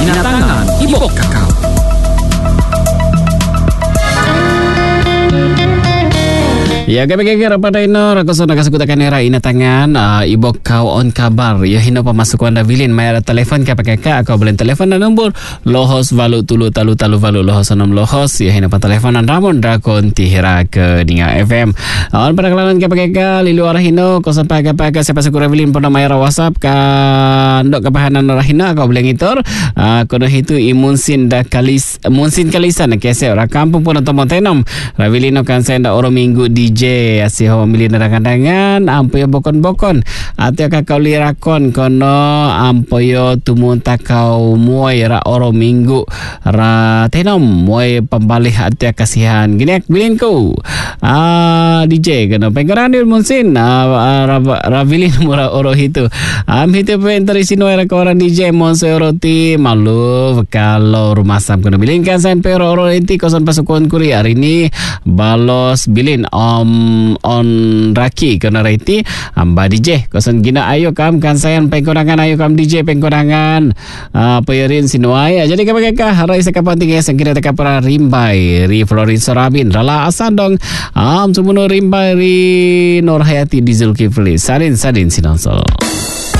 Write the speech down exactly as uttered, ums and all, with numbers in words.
Inatangan Ibok Kakao. Ya, kaya-kaya pada ino rakoso nakasukutakan era ina tangan uh, Ibok kau on kabar. Ya hino pemasukan da vilin mayar telefon ka pakaka kau boleh telefon dan nombor lohos valu tulu talu talu valu lohos enam lohos. Ya hino pa telefonan Ramon Drakon tihira ke Dinga F M. On pada kelanan ka pakaka lilu arah hino kau sampai ka pakaka siapa sukura vilin pernah mayar WhatsApp ka ndok kepahanan arah hino kau boleh ngitor uh, kono itu imunsin da kalis munsin kalisan kese ora kampung pun atau montenom ravilino kan saya nda oro minggu di D J asih milih narangan-narangan ampuyo bokon-bokon atau kakau lirakon kono ampuyo tumun takau muay ra oro minggu ra tenom muay pembalih atau kasihan gini ak bilin ko ah D J kono pengkoranil munsin ah, ra, ra bilin mura oro itu am hito pentari sino era koran D J monse oro ti malu kalau rumah sam kono bilin kan sampai oro inti kosan pasukon kuri hari ini balos bilin om on raki kena reti amba D J kosan gina ayo kam kan sayan pengkorangan ayo kam D J pengkorangan uh, peyerin sinuai jadi kapakaka rai sekapan tiga sengkira tekapara rimbai ri Florin Sorabin rala asandong am sumuno rimbai ri Nur Hayati di Zulkifli salin salin sinonsol.